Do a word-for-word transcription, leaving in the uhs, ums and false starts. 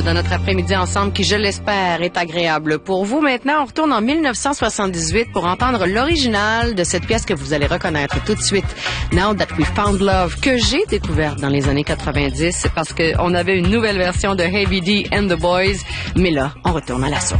dans notre après-midi ensemble qui, je l'espère, est agréable pour vous. Maintenant, on retourne en dix-neuf cent soixante-dix-huit pour entendre l'original de cette pièce que vous allez reconnaître tout de suite. Now That We Found Love, que j'ai découverte dans les années quatre-vingt-dix parce qu'on avait une nouvelle version de Heavy D and the Boys. Mais là, on retourne à la source.